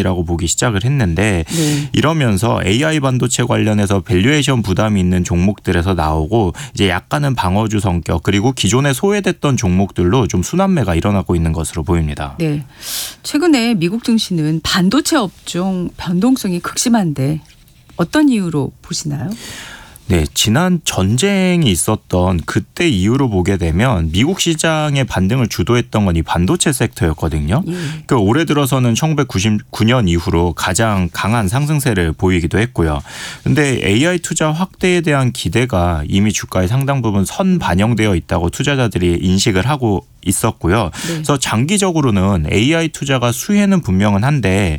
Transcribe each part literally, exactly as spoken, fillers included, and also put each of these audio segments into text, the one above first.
상승이라고 보기 시작을 했는데 네. 이러면서 에이아이 반도체 관련해서 밸류에이션 부담이 있는 종목들에서 나오고 이제 약간은 방어주 성격 그리고 기존에 소외됐던 종목들로 좀 순환매가 일어나고 있는 것으로 보입니다. 네. 최근에 미국 증시는 반도체 업종 변동성이 극심한데 어떤 이유로 보시나요? 네, 지난 전쟁이 있었던 그때 이후로 보게 되면 미국 시장의 반등을 주도했던 건 이 반도체 섹터였거든요. 예. 그 올해 들어서는 천구백구십구 년 이후로 가장 강한 상승세를 보이기도 했고요. 그런데 에이아이 투자 확대에 대한 기대가 이미 주가에 상당 부분 선반영되어 있다고 투자자들이 인식을 하고 있었고요. 네. 그래서 장기적으로는 에이아이 투자가 수혜는 분명은 한데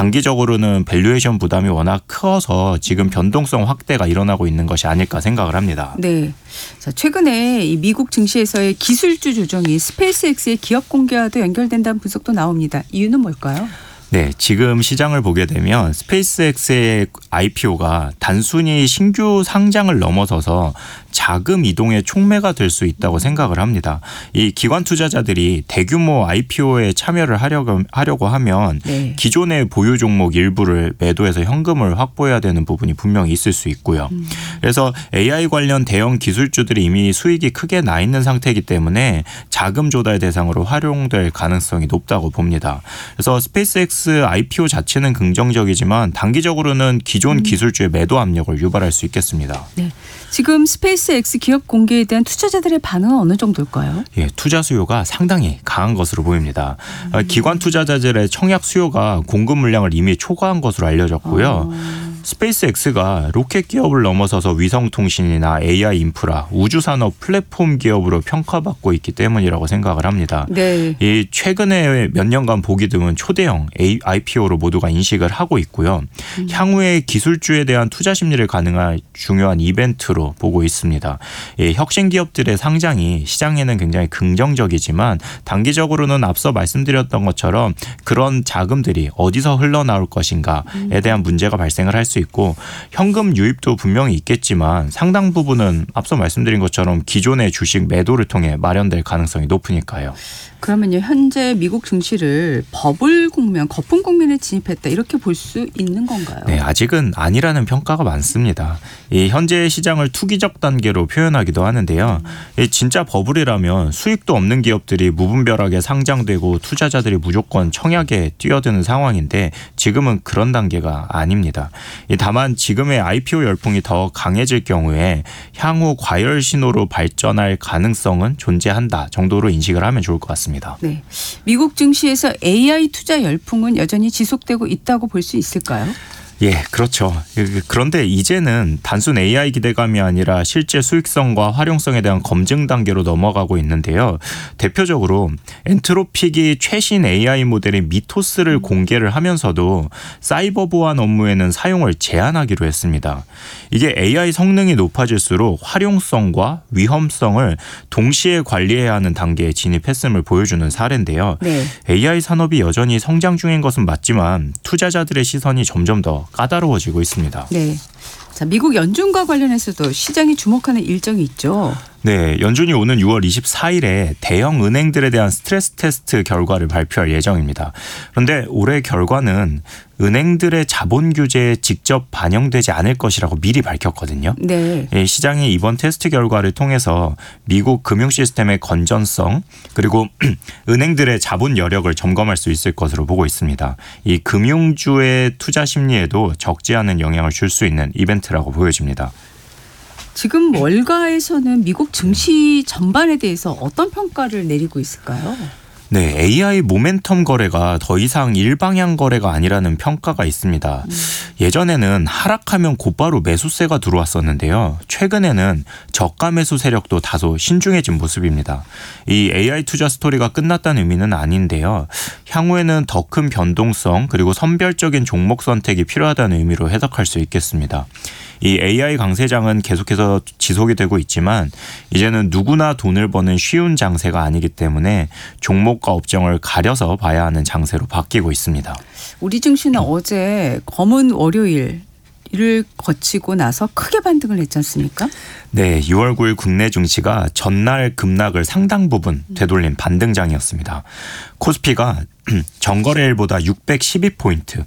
단기적으로는 밸류에이션 부담이 워낙 커서 지금 변동성 확대가 일어나고 있는 것이 아닐까 생각을 합니다. 네. 자, 최근에 이 미국 증시에서의 기술주 조정이 스페이스X의 기업 공개와도 연결된다는 분석도 나옵니다. 이유는 뭘까요? 네, 지금 시장을 보게 되면 스페이스X의 아이피오가 단순히 신규 상장을 넘어서서 자금 이동의 촉매가 될 수 있다고 생각을 합니다. 이 기관 투자자들이 대규모 아이피오에 참여를 하려고, 하려고 하면 네. 기존의 보유 종목 일부를 매도해서 현금을 확보해야 되는 부분이 분명히 있을 수 있고요. 음. 그래서 에이아이 관련 대형 기술주들이 이미 수익이 크게 나 있는 상태이기 때문에 자금 조달 대상으로 활용될 가능성이 높다고 봅니다. 그래서 스페이스X 아이피오 자체는 긍정적이지만 단기적으로는 기존 기술주의 매도 압력을 유발할 수 있겠습니다. 네. 지금 스페이스X 기업 공개에 대한 투자자들의 반응은 어느 정도일까요? 예, 투자 수요가 상당히 강한 것으로 보입니다. 음. 기관 투자자들의 청약 수요가 공급 물량을 이미 초과한 것으로 알려졌고요. 어. 스페이스X가 로켓 기업을 넘어서서 위성통신이나 에이아이 인프라, 우주산업 플랫폼 기업으로 평가받고 있기 때문이라고 생각을 합니다. 네. 이 최근에 몇 년간 보기 드문 초대형 아이피오로 모두가 인식을 하고 있고요. 음. 향후에 기술주에 대한 투자 심리를 가능한 중요한 이벤트로 보고 있습니다. 이 혁신 기업들의 상장이 시장에는 굉장히 긍정적이지만 단기적으로는 앞서 말씀드렸던 것처럼 그런 자금들이 어디서 흘러나올 것인가에 대한 문제가 발생을 할 수 있고 현금 유입도 분명히 있겠지만 상당 부분은 앞서 말씀드린 것처럼 기존의 주식 매도를 통해 마련될 가능성이 높으니까요. 그러면요, 현재 미국 증시를 버블 국면, 거품 국면에 진입했다 이렇게 볼 수 있는 건가요? 네, 아직은 아니라는 평가가 많습니다. 이 현재 시장을 투기적 단계로 표현하기도 하는데요. 음. 이 진짜 버블이라면 수익도 없는 기업들이 무분별하게 상장되고 투자자들이 무조건 청약에 뛰어드는 상황인데 지금은 그런 단계가 아닙니다. 다만 지금의 아이피오 열풍이 더 강해질 경우에 향후 과열 신호로 발전할 가능성은 존재한다 정도로 인식을 하면 좋을 것 같습니다. 네, 미국 증시에서 에이아이 투자 열풍은 여전히 지속되고 있다고 볼 수 있을까요? 예, 그렇죠. 그런데 이제는 단순 에이아이 기대감이 아니라 실제 수익성과 활용성에 대한 검증 단계로 넘어가고 있는데요. 대표적으로 엔트로픽이 최신 에이아이 모델인 미토스를 공개를 하면서도 사이버 보안 업무에는 사용을 제한하기로 했습니다. 이게 에이아이 성능이 높아질수록 활용성과 위험성을 동시에 관리해야 하는 단계에 진입했음을 보여주는 사례인데요. 네. 에이아이 산업이 여전히 성장 중인 것은 맞지만 투자자들의 시선이 점점 더 까다로워지고 있습니다. 네. 자, 미국 연준과 관련해서도 시장이 주목하는 일정이 있죠. 네, 연준이 오는 유월 이십사일에 대형 은행들에 대한 스트레스 테스트 결과를 발표할 예정입니다. 그런데 올해 결과는 은행들의 자본 규제에 직접 반영되지 않을 것이라고 미리 밝혔거든요. 네. 시장이 이번 테스트 결과를 통해서 미국 금융 시스템의 건전성 그리고 은행들의 자본 여력을 점검할 수 있을 것으로 보고 있습니다. 이 금융주의 투자 심리에도 적지 않은 영향을 줄 수 있는 이벤트라고 보여집니다. 지금 월가에서는 미국 증시 전반에 대해서 어떤 평가를 내리고 있을까요? 네, 에이아이 모멘텀 거래가 더 이상 일방향 거래가 아니라는 평가가 있습니다. 음. 예전에는 하락하면 곧바로 매수세가 들어왔었는데요. 최근에는 저가 매수 세력도 다소 신중해진 모습입니다. 이 에이아이 투자 스토리가 끝났다는 의미는 아닌데요. 향후에는 더 큰 변동성 그리고 선별적인 종목 선택이 필요하다는 의미로 해석할 수 있겠습니다. 이 에이아이 강세장은 계속해서 지속이 되고 있지만 이제는 누구나 돈을 버는 쉬운 장세가 아니기 때문에 종목과 업종을 가려서 봐야 하는 장세로 바뀌고 있습니다. 우리 증시는 음. 어제 검은 월요일 를 거치고 나서 크게 반등을 했지 않습니까? 네, 유월 구일 국내 증시가 전날 급락을 상당 부분 되돌린 반등장이었습니다. 코스피가 전거래일보다 육백십이 포인트,